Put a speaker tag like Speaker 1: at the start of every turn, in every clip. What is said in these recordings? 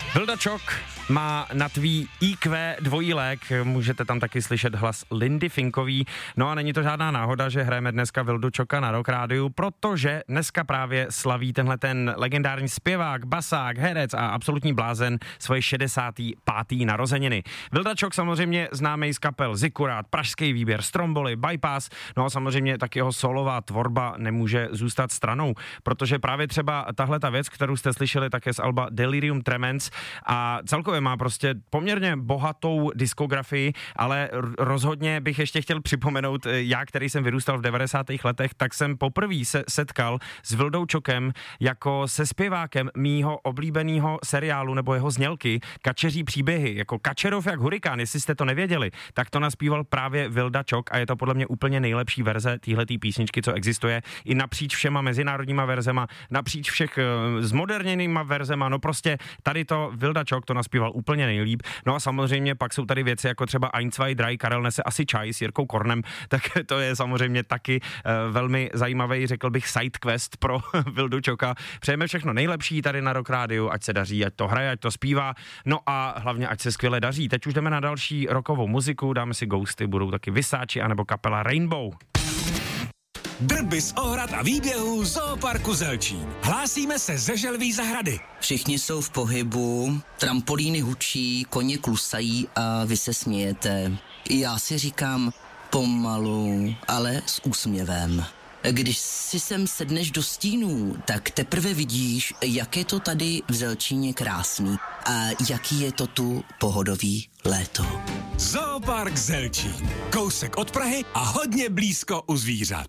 Speaker 1: Vilda Čok má na tvý IQ dvojí lék, můžete tam taky slyšet hlas Lindy Finkový. No a není to žádná náhoda, že hrajeme dneska Vildu Čoka na Rock Rádiu, protože dneska právě slaví tenhle ten legendární zpěvák, basák, herec a absolutní blázen svoje 65. narozeniny. Vilda Čok samozřejmě známý z kapel Zikurát, Pražský výběr, Stromboli, Bypass, no a samozřejmě tak jeho solová tvorba nemůže zůstat stranou, protože právě třeba tahle ta věc, kterou jste slyšeli také z alba Delirium Tremens, a celkově má prostě poměrně bohatou diskografii, ale rozhodně bych ještě chtěl připomenout, já, který jsem vyrůstal v 90. letech, tak jsem poprvé se setkal s Vildou Čokem jako se zpěvákem mýho oblíbeného seriálu nebo jeho znělky Kačeří příběhy, jako Kačerov jak hurikán, jestli jste to nevěděli, tak to naspíval právě Vilda Čok a je to podle mě úplně nejlepší verze téhletý písničky, co existuje, i napříč všema mezinárodníma verzema, napříč všech zmoderněnýma verzema, no prostě tady to Vilda Čok to naspíval úplně nejlíp. No a samozřejmě pak jsou tady věci jako třeba Ein, zwei, drei, Karel nese asi čaj s Jirkou Kornem, tak to je samozřejmě taky velmi zajímavý, řekl bych, sidequest pro Vildu Čoka. Přejeme všechno nejlepší tady na Rock Rádiu, ať se daří, ať to hraje, ať to zpívá, no a hlavně ať se skvěle daří. Teď už jdeme na další rockovou muziku, dáme si Ghosty, budou taky Vysáči anebo kapela Rainbow.
Speaker 2: Drby z ohrad a výběhů Zooparku Zelčín. Hlásíme se ze Želví zahrady.
Speaker 3: Všichni jsou v pohybu, trampolíny hučí, koně klusají a vy se smějete. Já si říkám pomalu, ale s úsměvem. Když si sem sedneš do stínů, tak teprve vidíš, jak je to tady v Zelčíně krásný a jaký je to tu pohodový léto.
Speaker 2: Zoopark Zelčín. Kousek od Prahy a hodně blízko u zvířat.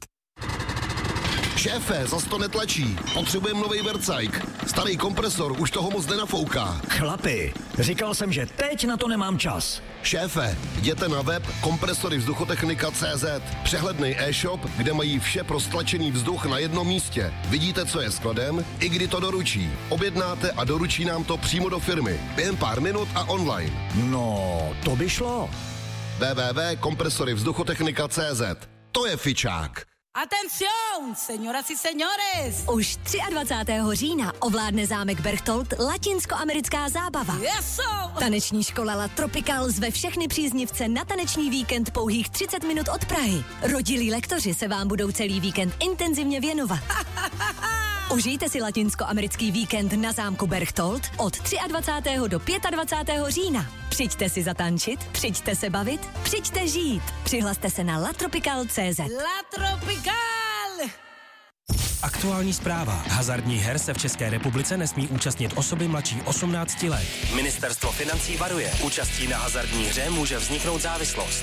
Speaker 4: Šéfe, zas to netlačí. Potřebujeme novej vercajk. Starý kompresor už toho moc nenafouká.
Speaker 5: Chlapi, říkal jsem, že teď na to nemám čas.
Speaker 4: Šéfe, jděte na web kompresorivzduchotechnika.cz. Přehlednej e-shop, kde mají vše pro stlačený vzduch na jednom místě. Vidíte, co je skladem, i kdy to doručí. Objednáte a doručí nám to přímo do firmy. Během pár minut a online.
Speaker 5: No, to by šlo.
Speaker 4: www.kompresorivzduchotechnika.cz. To je fičák.
Speaker 6: Atención, señoras y señores!
Speaker 7: Už 23. října ovládne zámek Berchtold latinskoamerická zábava.
Speaker 6: Eso!
Speaker 7: Taneční škola La Tropical zve všechny příznivce na taneční víkend pouhých 30 minut od Prahy. Rodilí lektoři se vám budou celý víkend intenzivně věnovat. Užijte si latinskoamerický víkend na zámku Berchtold od 23. do 25. října. Přijďte si zatančit, přijďte se bavit, přijďte žít. Přihlaste se na latropical.cz.
Speaker 6: La Tropical!
Speaker 2: Aktuální zpráva. Hazardních her se v České republice nesmí účastnit osoby mladší 18 let. Ministerstvo financí varuje. Účastí na hazardní hře může vzniknout závislost.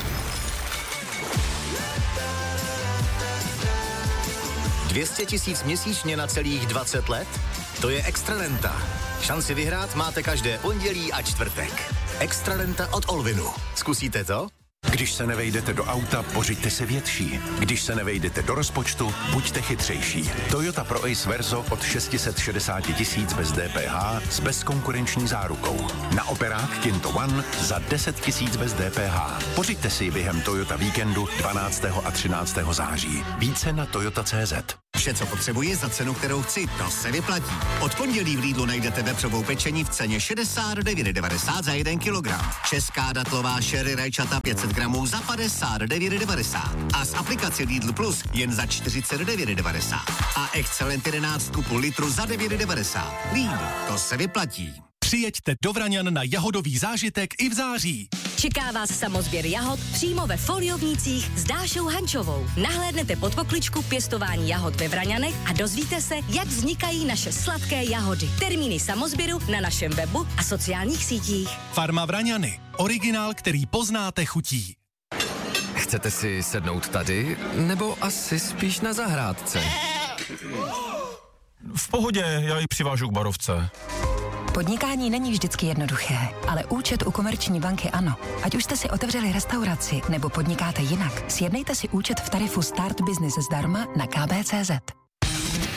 Speaker 8: $200 000 měsíčně na celých 20 let? To je Extrarenta. Šanci vyhrát máte každé pondělí a čtvrtek. Extrarenta od Olvinu. Zkusíte to?
Speaker 9: Když se nevejdete do auta, pořiďte si větší. Když se nevejdete do rozpočtu, buďte chytřejší. Toyota Pro Ace Verso od 660 000 bez DPH s bezkonkurenční zárukou. Na operák Kinto One za 10 000 bez DPH. Pořiďte si během Toyota víkendu 12. a 13. září. Více na toyota.cz.
Speaker 8: Vše, co potřebuji za cenu, kterou chci, to se vyplatí. Od pondělí v Lidlu najdete vepřovou pečení v ceně 69,90 za 1 kilogram. Česká datlová sherry rajčata 500 gramů za 59,90. A z aplikace Lidl Plus jen za 49,90. A Excellent 11 kupu litru za 9,90. Lidl, to se vyplatí.
Speaker 2: Přijeďte do Vraňan na jahodový zážitek i v září.
Speaker 7: Čeká vás samozběr jahod přímo ve Foliovnících s Dášou Hančovou. Nahlédnete pod pokličku pěstování jahod ve Vraňanech a dozvíte se, jak vznikají naše sladké jahody. Termíny samozběru na našem webu a sociálních sítích.
Speaker 2: Farma Vraňany. Originál, který poznáte chutí.
Speaker 10: Chcete si sednout tady, nebo asi spíš na zahrádce?
Speaker 11: V pohodě, já ji přivážu k barovce.
Speaker 12: Podnikání není vždycky jednoduché, ale účet u Komerční banky ano. Ať už jste si otevřeli restauraci nebo podnikáte jinak, sjednejte si účet v tarifu Start Business zdarma na kb.cz.